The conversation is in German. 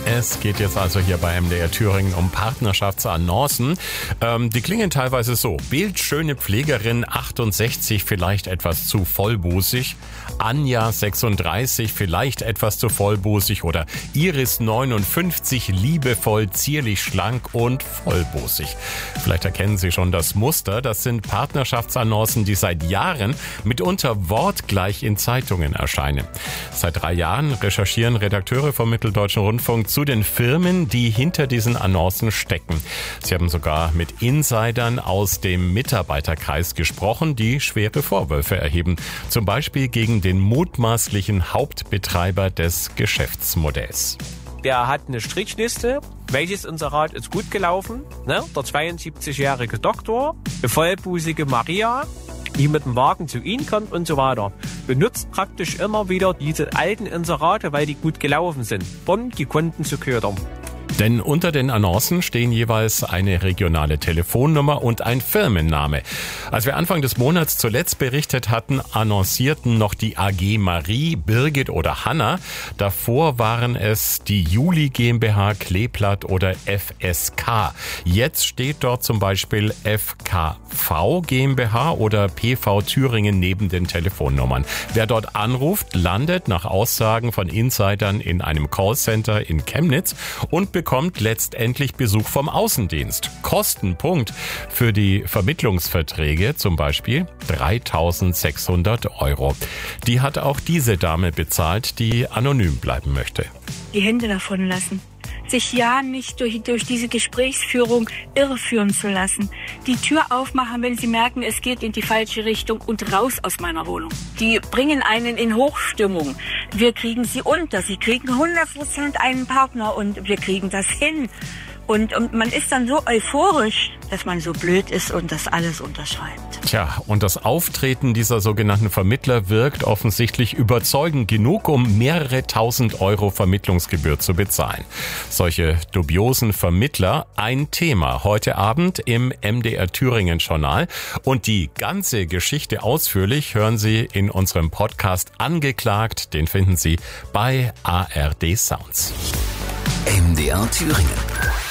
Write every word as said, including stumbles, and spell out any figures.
Es geht jetzt also hier bei M D R Thüringen um Partnerschaftsannoncen. Ähm, die klingen teilweise so. Bildschöne Pflegerin achtundsechzig, vielleicht etwas zu vollbusig. Anja sechsunddreißig, vielleicht etwas zu vollbusig. Oder Iris neunundfünfzig, liebevoll, zierlich, schlank und vollbusig. Vielleicht erkennen Sie schon das Muster. Das sind Partnerschaftsannoncen, die seit Jahren mitunter wortgleich in Zeitungen erscheinen. Seit drei Jahren recherchieren Redakteure vom Mitteldeutschen Rundfunk zu den Firmen, die hinter diesen Annoncen stecken. Sie haben sogar mit Insidern aus dem Mitarbeiterkreis gesprochen, die schwere Vorwürfe erheben. Zum Beispiel gegen den mutmaßlichen Hauptbetreiber des Geschäftsmodells. Der hat eine Strichliste. Welches Inserat ist gut gelaufen? Ne? Der zweiundsiebzigjährige Doktor, eine vollbusige Maria, die mit dem Wagen zu Ihnen kommt und so weiter. Benutzt praktisch immer wieder diese alten Inserate, weil die gut gelaufen sind, um die Kunden zu ködern. Denn unter den Annoncen stehen jeweils eine regionale Telefonnummer und ein Firmenname. Als wir Anfang des Monats zuletzt berichtet hatten, annoncierten noch die A G Marie, Birgit oder Hanna. Davor waren es die Juli GmbH, Kleeblatt oder F S K. Jetzt steht dort zum Beispiel F K V GmbH oder P V Thüringen neben den Telefonnummern. Wer dort anruft, landet nach Aussagen von Insidern in einem Callcenter in Chemnitz und bekommt letztendlich Besuch vom Außendienst. Kostenpunkt für die Vermittlungsverträge zum Beispiel dreitausendsechshundert Euro. Die hat auch diese Dame bezahlt, die anonym bleiben möchte. Die Hände davon lassen. Sich ja nicht durch, durch diese Gesprächsführung irreführen zu lassen. Die Tür aufmachen, wenn sie merken, es geht in die falsche Richtung und raus aus meiner Wohnung. Die bringen einen in Hochstimmung. Wir kriegen sie unter. Sie kriegen hundert Prozent einen Partner und wir kriegen das hin. Und, und man ist dann so euphorisch, dass man so blöd ist und das alles unterschreibt. Tja, und das Auftreten dieser sogenannten Vermittler wirkt offensichtlich überzeugend genug, um mehrere tausend Euro Vermittlungsgebühr zu bezahlen. Solche dubiosen Vermittler, ein Thema heute Abend im M D R Thüringen Journal. Und die ganze Geschichte ausführlich hören Sie in unserem Podcast Angeklagt. Den finden Sie bei A R D Sounds. M D R Thüringen.